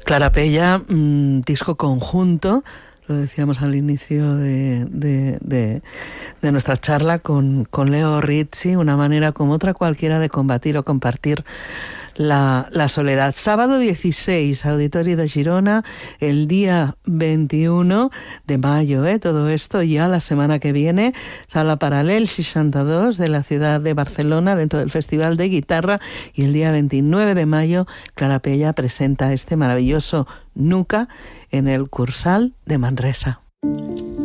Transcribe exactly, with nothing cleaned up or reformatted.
Clarapella, mmm, disco conjunto, lo decíamos al inicio de, de, de, de nuestra charla con, con Leo Rizzi, una manera como otra cualquiera de combatir o compartir la, la soledad. Sábado dieciséis, Auditori de Girona, el día veintiuno de mayo, ¿eh? Todo esto ya la semana que viene, Sala Paral·lel seixanta dos de la ciudad de Barcelona, dentro del Festival de Guitarra, y el día veintinueve de mayo, Clarapella presenta este maravilloso Nuca en el Cursal de Manresa.